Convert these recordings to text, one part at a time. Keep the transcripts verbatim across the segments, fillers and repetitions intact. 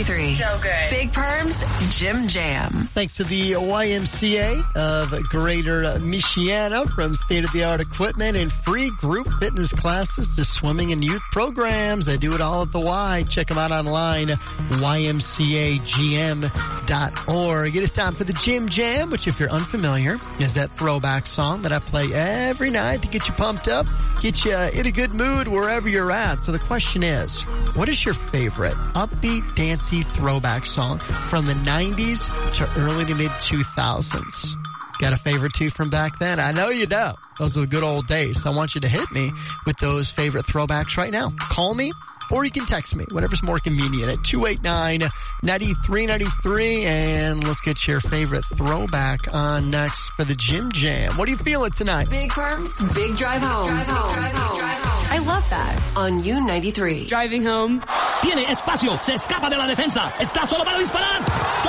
ninety-three. So good. Big Perms, Jim Jam. Thanks to the Y M C A of Greater Michiana, from state-of-the-art equipment and free group fitness classes to swimming and youth programs. They do it all at the Y. Check them out online, Y M C A G M dot org. It is time for the Jim Jam, which, if you're unfamiliar, is that throwback song that I play every night to get you pumped up, get you in a good mood wherever you're at. So the question is, what is your favorite upbeat, dancey throwback song from the nineties to early to mid two thousands? Got a favorite too from back then? I know you do. Those are the good old days. I want you to hit me with those favorite throwbacks right now. Call me, or you can text me, whatever's more convenient, at two eight nine, nine three nine three, and let's get your favorite throwback on next for the Jim Jam. What are you feeling tonight? Big Perms, Big Drive Home. Drive home. Drive home. Drive home. I love that. On U ninety-three. Driving home. Tiene espacio, se escapa de la defensa, está solo para disparar.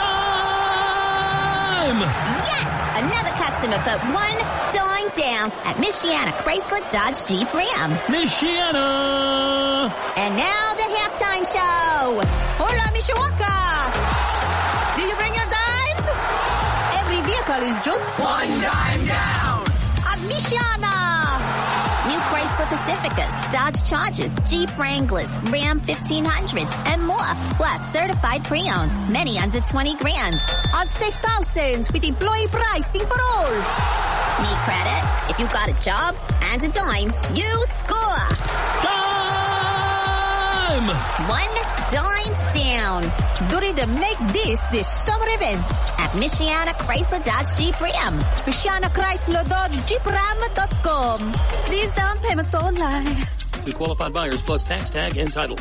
Time! Yes! Another customer put one dime down at Michiana Chrysler Dodge Jeep Ram. Michiana! And now the halftime show. Hola, Mishawaka! Did you bring your dimes? Every vehicle is just one dime down at Michiana. New Chrysler Pacificas, Dodge Chargers, Jeep Wranglers, Ram fifteen hundreds, and more. Plus certified pre-owned, many under twenty grand. On safe thousands with employee pricing for all. Need credit? If you got a job and a dime, you score. Time! One dime down. During the Make This this summer event at Michiana Chrysler Dodge Jeep Ram. Michiana Chrysler Dodge Jeep Ram dot com. Please down payments online. To qualified buyers plus tax tag and title.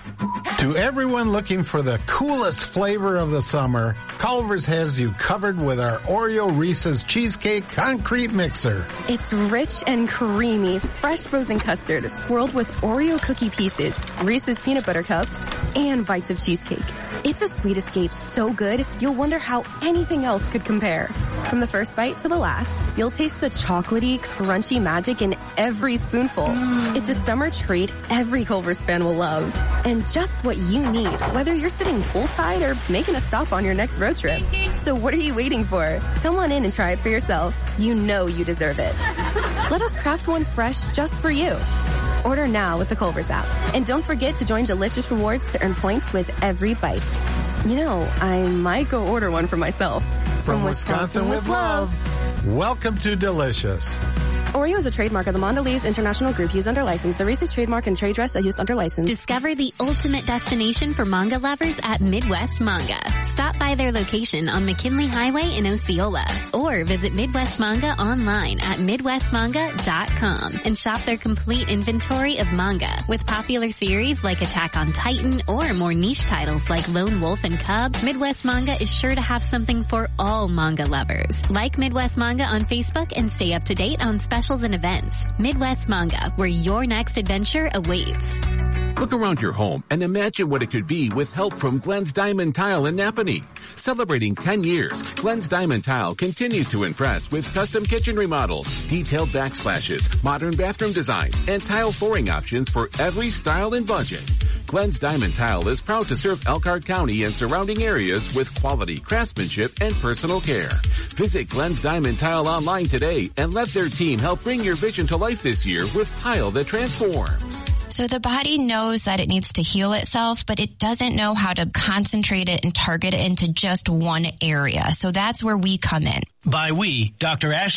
To everyone looking for the coolest flavor of the summer, Culver's has you covered with our Oreo Reese's Cheesecake Concrete Mixer. It's rich and creamy, fresh frozen custard swirled with Oreo cookie pieces, Reese's peanut butter cups, and bites of cheesecake. It's a sweet escape so good, you'll wonder how anything else could compare. From the first bite to the last, you'll taste the chocolatey, crunchy magic in every spoonful. Mm. It's a summer treat every Culver's fan will love. And just what you need, whether you're sitting poolside or making a stop on your next road trip. So what are you waiting for? Come on in and try it for yourself. You know you deserve it. Let us craft one fresh just for you. Order now with the Culver's app. And don't forget to join Delicious Rewards to earn points with every bite. You know, I might go order one for myself. From, From Wisconsin, Wisconsin with love. love. Welcome to Delicious. Oreo is a trademark of the Mondelez International Group used under license. The Reese's trademark and trade dress are used under license. Discover the ultimate destination for manga lovers at Midwest Manga. Stop by their location on McKinley Highway in Osceola or visit Midwest Manga online at midwest manga dot com and shop their complete inventory of manga with popular series like Attack on Titan or more niche titles like Lone Wolf and Cub. Midwest Manga is sure to have something for all manga lovers. Like Midwest Manga on Facebook and stay up to date on special and events. Midwest Manga, where your next adventure awaits. Look around your home and imagine what it could be with help from Glenn's Diamond Tile in Napanee. Celebrating ten years, Glenn's Diamond Tile continues to impress with custom kitchen remodels, detailed backsplashes, modern bathroom designs, and tile flooring options for every style and budget. Glenn's Diamond Tile is proud to serve Elkhart County and surrounding areas with quality craftsmanship and personal care. Visit Glenn's Diamond Tile online today and let their team help bring your vision to life this year with tile that transforms. So the body knows that it needs to heal itself, but it doesn't know how to concentrate it and target it into just one area. So that's where we come in. By we, Doctor Ashley